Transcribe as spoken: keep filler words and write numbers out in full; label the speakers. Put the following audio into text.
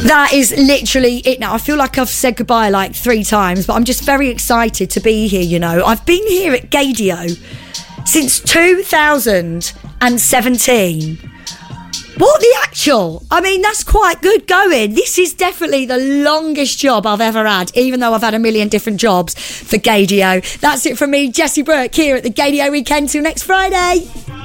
Speaker 1: That is literally it now. I feel like I've said goodbye like three times, but I'm just very excited to be here, you know. I've been here at Gaydio since two thousand seventeen. What the actual? I mean, that's quite good going. This is definitely the longest job I've ever had, even though I've had a million different jobs for Gaydio. That's it from me, Jessie Brooke, here at the Gaydio Weekend. Till next Friday.